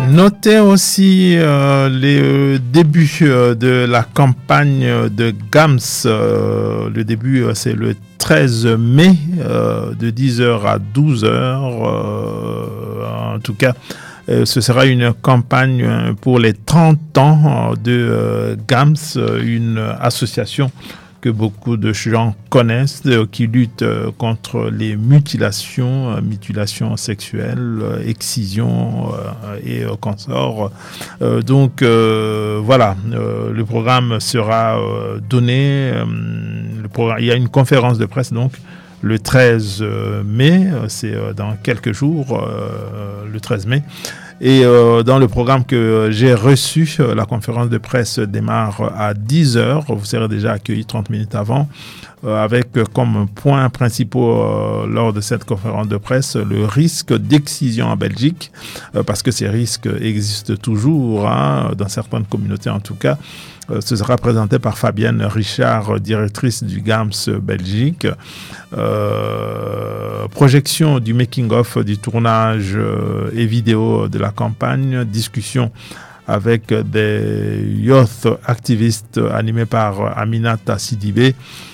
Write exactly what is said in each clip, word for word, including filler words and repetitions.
Notez aussi euh, les euh, débuts euh, de la campagne de Gams. Euh, le début, euh, c'est le treize mai, euh, de dix heures à douze heures. Euh, en tout cas, euh, ce sera une campagne pour les trente ans de euh, Gams, une association que beaucoup de gens connaissent, euh, qui lutte euh, contre les mutilations, euh, mutilations sexuelles, euh, excisions euh, et euh, consorts. Euh, donc euh, voilà, euh, le programme sera euh, donné. Euh, le programme, il y a une conférence de presse donc le treize mai, c'est euh, dans quelques jours, euh, le treize mai. Et euh, dans le programme que j'ai reçu, euh, la conférence de presse démarre à dix heures. Vous serez déjà accueillis trente minutes avant, euh, avec euh, comme point principaux euh, lors de cette conférence de presse le risque d'excision en Belgique, euh, parce que ces risques existent toujours, hein, dans certaines communautés en tout cas. Euh, ce sera présenté par Fabienne Richard, directrice du Gams Belgique. Euh, projection du making-of du tournage euh, et vidéo de la campagne, discussion avec des youth activistes animés par Aminata Sidibé,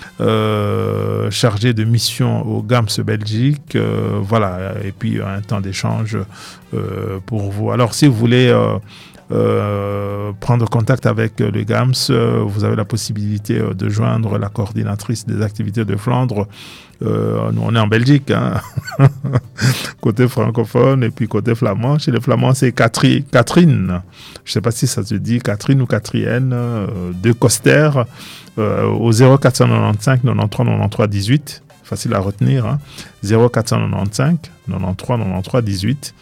euh, chargé de mission au Gams Belgique. Euh, voilà, et puis un temps d'échange euh, pour vous. Alors, si vous voulez euh, Euh, prendre contact avec euh, le Gams, euh, vous avez la possibilité euh, de joindre la coordinatrice des activités de Flandre. Euh, nous, on est en Belgique, hein. Côté francophone et puis côté flamand. Chez les flamands, c'est Catherine. Catherine. Je ne sais pas si ça se dit Catherine ou Catrienne, euh, de Coster, euh, au zéro quatre cent quatre-vingt-quinze quatre-vingt-treize quatre-vingt-treize dix-huit. Facile à retenir, hein. zéro quatre cent quatre-vingt-quinze quatre-vingt-treize quatre-vingt-treize dix-huit.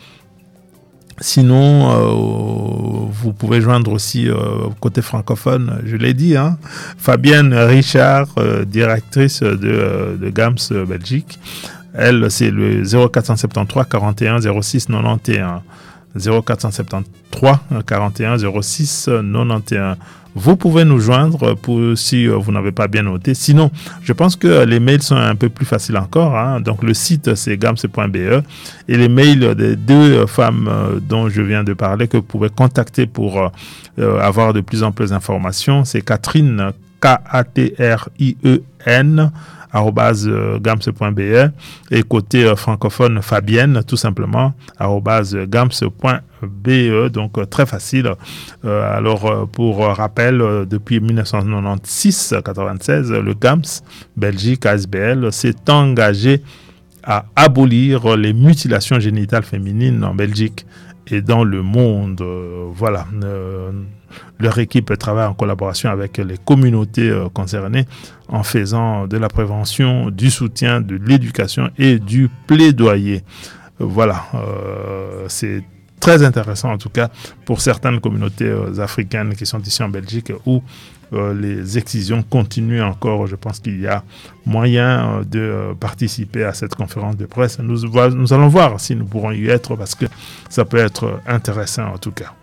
Sinon, euh, vous pouvez joindre aussi euh, côté francophone, je l'ai dit, hein, Fabienne Richard, euh, directrice de, euh, de Gams Belgique. Elle, c'est le zéro quatre cent soixante-treize quarante et un zéro six quatre-vingt-onze. zéro quatre cent soixante-treize quarante et un zéro six quatre-vingt-onze. Vous pouvez nous joindre pour, si vous n'avez pas bien noté. Sinon, je pense que les mails sont un peu plus faciles encore, hein. Donc, le site, c'est gams point b e. Et les mails des deux femmes dont je viens de parler, que vous pouvez contacter pour euh, avoir de plus en plus d'informations, c'est Catherine, K A T R I E N, arobase gams point b e, et côté euh, francophone, Fabienne, tout simplement, arobase gams point b e. Donc euh, très facile. Euh, alors euh, pour rappel, euh, depuis dix-neuf cent quatre-vingt-seize quatre-vingt-seize, le Gams Belgique A S B L s'est engagé à abolir les mutilations génitales féminines en Belgique et dans le monde. Euh, voilà. Euh, leur équipe travaille en collaboration avec les communautés euh, concernées en faisant de la prévention, du soutien, de l'éducation et du plaidoyer. Euh, voilà. Euh, c'est très intéressant en tout cas pour certaines communautés euh, africaines qui sont ici en Belgique où euh, les excisions continuent encore. Je pense qu'il y a moyen euh, de euh, participer à cette conférence de presse. Nous, nous allons voir si nous pourrons y être parce que ça peut être intéressant en tout cas.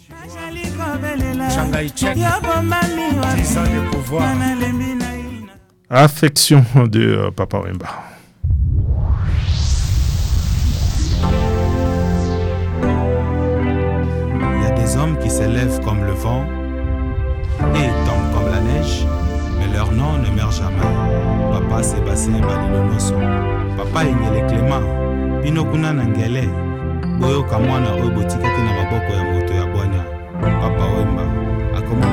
Affection de euh, Papa Wemba. Des hommes qui s'élèvent comme le vent et tombent comme la neige, mais leur nom ne meurt jamais. Papa Sébastien Balilonoso, Papa Ingele Clément, Pinokuna Nangele, Boyo Kamwana Obotikati na maboko ya moto.